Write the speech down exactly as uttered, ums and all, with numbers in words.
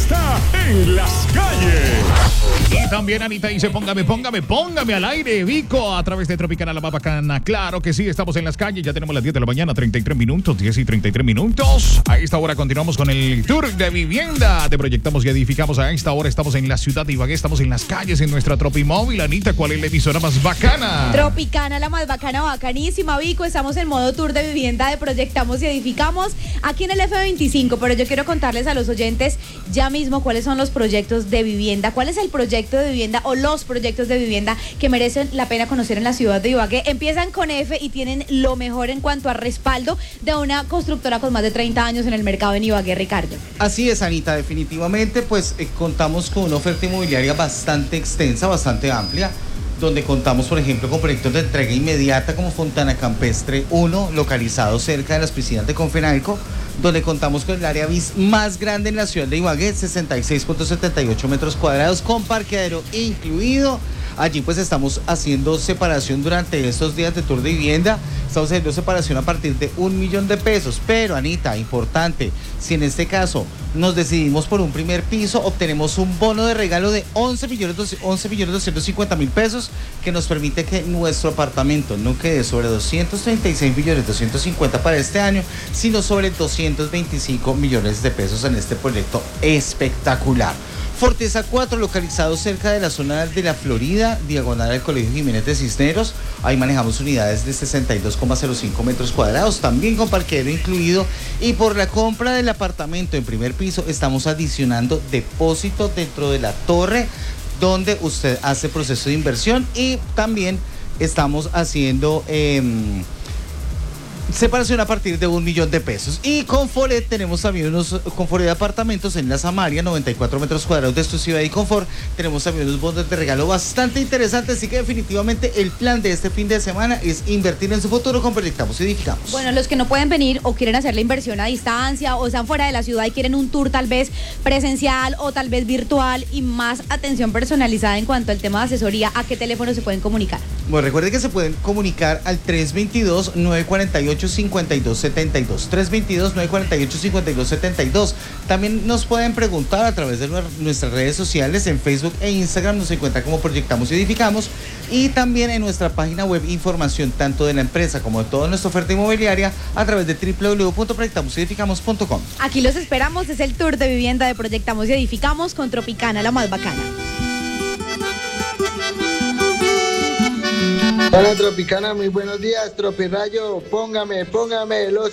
está en las calles. Y también Anita dice, póngame, póngame, póngame al aire, Vico, a través de Tropicana La Más Bacana. Claro que sí, estamos en las calles, ya tenemos las diez de la mañana, treinta y tres minutos, diez y treinta y tres minutos. A esta hora continuamos con el tour de vivienda. Te proyectamos y edificamos. A esta hora estamos en la ciudad de Ibagué, estamos en las calles, en nuestra Tropimóvil. Anita, ¿cuál es la emisora más bacana? Tropicana, la más bacana, bacanísima, Vico. Estamos en modo tour de vivienda de Proyectamos y Edificamos aquí en el F veinticinco, pero yo quiero contarles a los oyentes ya mismo cuáles son los proyectos de vivienda, cuál es el proyecto de vivienda o los proyectos de vivienda que merecen la pena conocer en la ciudad de Ibagué. Empiezan con F y tienen lo mejor en cuanto a respaldo de una constructora con más de treinta años en el mercado en Ibagué, Ricardo. Así es, Anita, definitivamente pues eh, contamos con una oferta inmobiliaria bastante extensa, bastante amplia, donde contamos, por ejemplo, con proyectos de entrega inmediata como Fontana Campestre uno, localizado cerca de las piscinas de Confenalco, donde contamos con el área bis más grande en la ciudad de Ibagué, sesenta y seis punto setenta y ocho metros cuadrados, con parqueadero incluido. Allí pues estamos haciendo separación durante estos días de tour de vivienda. Estamos haciendo separación a partir de un millón de pesos. Pero, Anita, importante, si en este caso nos decidimos por un primer piso, obtenemos un bono de regalo de once millones doscientos cincuenta mil pesos, que nos permite que nuestro apartamento no quede sobre doscientos treinta y seis millones doscientos cincuenta para este año, sino sobre doscientos veinticinco millones de pesos en este proyecto espectacular. Forteza cuatro, localizado cerca de la zona de la Florida, diagonal al Colegio Jiménez de Cisneros. Ahí manejamos unidades de sesenta y dos coma cero cinco metros cuadrados, también con parqueadero incluido. Y por la compra del apartamento en primer piso, estamos adicionando depósito dentro de la torre, donde usted hace proceso de inversión, y también estamos haciendo Eh, separación a partir de un millón de pesos. Y con Foret tenemos también unos con Foret de apartamentos en la Samaria, noventa y cuatro metros cuadrados de exclusividad y confort. Tenemos también unos bonos de regalo bastante interesantes, así que definitivamente el plan de este fin de semana es invertir en su futuro con Proyectamos y Edificamos. Bueno, los que no pueden venir o quieren hacer la inversión a distancia o están fuera de la ciudad y quieren un tour tal vez presencial o tal vez virtual y más atención personalizada en cuanto al tema de asesoría, ¿a qué teléfono se pueden comunicar? Bueno, recuerden que se pueden comunicar al tres veintidós, nueve cuarenta y ocho, cincuenta y dos setenta y dos. tres veintidós, nueve cuarenta y ocho, cincuenta y dos setenta y dos. También nos pueden preguntar a través de nuestras redes sociales, en Facebook e Instagram nos encuentran como Proyectamos y Edificamos, y también en nuestra página web información tanto de la empresa como de toda nuestra oferta inmobiliaria a través de doble u doble u doble u punto proyectamos y edificamos punto com. Aquí los esperamos, es el tour de vivienda de Proyectamos y Edificamos con Tropicana, la más bacana. Hola Tropicana, muy buenos días, Tropirayo, póngame, póngame los